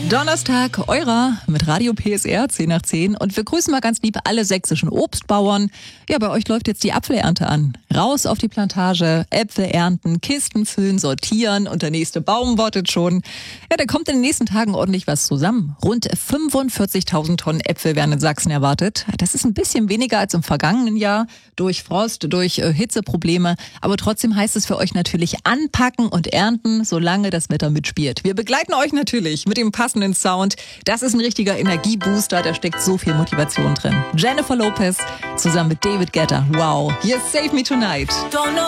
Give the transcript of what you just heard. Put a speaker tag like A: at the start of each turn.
A: Donnerstag, eurer mit Radio PSR 10 nach 10 und wir grüßen mal ganz lieb alle sächsischen Obstbauern. Ja, bei euch läuft jetzt die Apfelernte an. Raus auf die Plantage, Äpfel ernten, Kisten füllen, sortieren und der nächste Baum wartet schon. Ja, da kommt in den nächsten Tagen ordentlich was zusammen. Rund 45.000 Tonnen Äpfel werden in Sachsen erwartet. Das ist ein bisschen weniger als im vergangenen Jahr durch Frost, durch Hitzeprobleme. Aber trotzdem heißt es für euch natürlich anpacken und ernten, solange das Wetter mitspielt. Wir begleiten euch natürlich mit dem passenden Sound. Das ist ein richtiger Energiebooster, da steckt so viel Motivation drin. Jennifer Lopez zusammen mit David Guetta. Wow, hier ist Save Me Tonight.